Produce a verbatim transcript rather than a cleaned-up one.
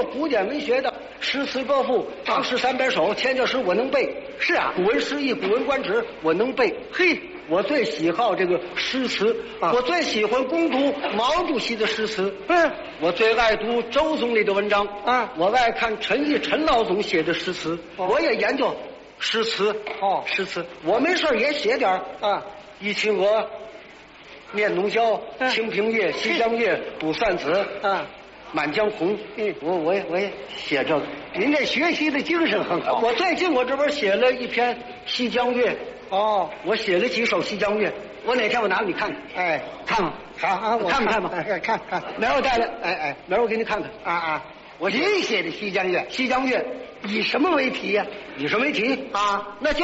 做古典文学的，诗词歌赋、唐诗三百首、千家诗我能背。 是啊， 古文诗意、古文观止我能背。 嘿， 我最喜好这个诗词， 啊我最喜欢攻读毛主席的诗词。 嗯， 我最爱读周总理的文章啊我爱看陈毅陈老总写的诗词， 哦我也研究诗词。 哦诗词，我没事也写点儿啊， 忆秦娥、念奴娇、 嗯清平乐、西江月、卜算子、 啊， 满江红。 嗯我我也我也写这个。 您这学习的精神很好。 我最近我这边写了一篇西江月， 哦， 我写了几首西江月，我哪天我拿给你看看。 哎， 看看， 好啊，我看不看吧？ 哎看看， 明儿我带来， 哎哎， 明儿我给你看看。 啊啊， 我写您写的西江月西江月以什么为题呀、 以什么为题啊？ 那就